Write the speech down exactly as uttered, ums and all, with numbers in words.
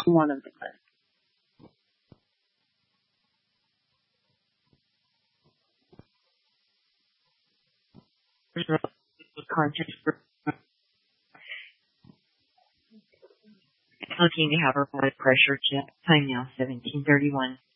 one of the clinics. Content for looking to have her blood pressure checked. Time now seventeen thirty-one.